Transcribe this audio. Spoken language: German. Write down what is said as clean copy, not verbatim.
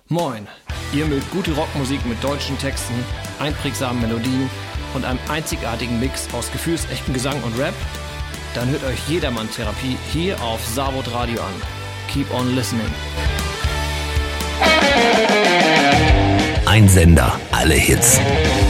Moin, ihr mögt gute Rockmusik mit deutschen Texten, einprägsamen Melodien und einem einzigartigen Mix aus gefühlsechtem Gesang und Rap? Dann hört euch Jedermann-Therapie hier auf Savod Radio an. Keep on listening. Ein Sender, alle Hits.